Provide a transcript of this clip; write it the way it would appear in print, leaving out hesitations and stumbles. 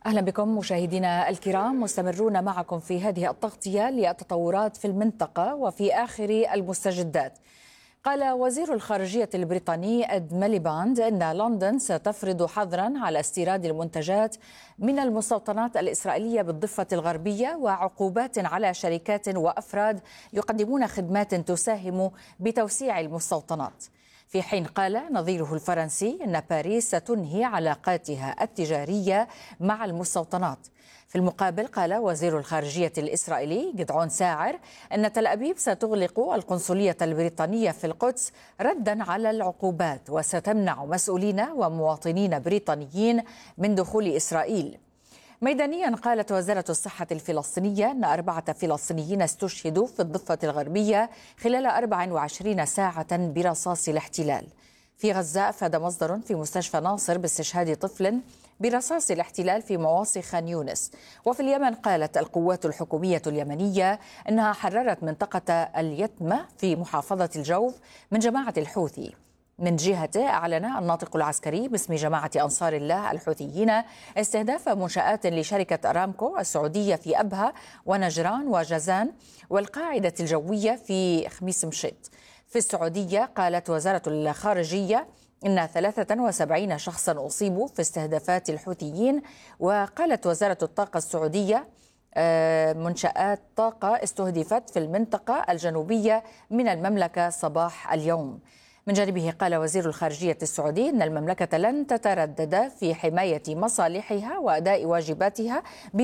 أهلا بكم مشاهدينا الكرام، مستمرون معكم في هذه التغطية للتطورات في المنطقة وفي آخر المستجدات. قال وزير الخارجية البريطاني إد ميليباند إن لندن ستفرض حظرا على استيراد المنتجات من المستوطنات الإسرائيلية بالضفة الغربية وعقوبات على شركات وأفراد يقدمون خدمات تساهم بتوسيع المستوطنات، في حين قال نظيره الفرنسي أن باريس ستنهي علاقاتها التجارية مع المستوطنات. في المقابل قال وزير الخارجية الإسرائيلي جدعون ساعر أن تل أبيب ستغلق القنصلية البريطانية في القدس ردا على العقوبات، وستمنع مسؤولين ومواطنين بريطانيين من دخول إسرائيل. ميدانيا قالت وزارة الصحة الفلسطينية أن 4 فلسطينيين استشهدوا في الضفة الغربية خلال 24 ساعة برصاص الاحتلال. في غزة أفاد مصدر في مستشفى ناصر باستشهاد طفل برصاص الاحتلال في مواصي خان يونس. وفي اليمن قالت القوات الحكومية اليمنية أنها حررت منطقة اليتمة في محافظة الجوف من جماعة الحوثي. من جهته أعلن الناطق العسكري باسم جماعة أنصار الله الحوثيين استهداف منشآت لشركة أرامكو السعودية في أبها ونجران وجازان والقاعدة الجوية في خميس مشيط. في السعودية قالت وزارة الخارجية إن 73 شخصا أصيبوا في استهدافات الحوثيين. وقالت وزارة الطاقة السعودية منشآت طاقة استهدفت في المنطقة الجنوبية من المملكة صباح اليوم. من جانبه قال وزير الخارجية السعودي أن المملكة لن تتردد في حماية مصالحها وأداء واجباتها